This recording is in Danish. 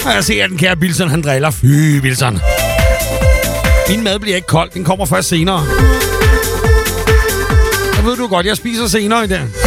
Og jeg ser, at den kære Wilson, han driller. Fy, Wilson. Min mad bliver ikke kold. Den kommer først senere. Så ved du godt, jeg spiser senere i dag.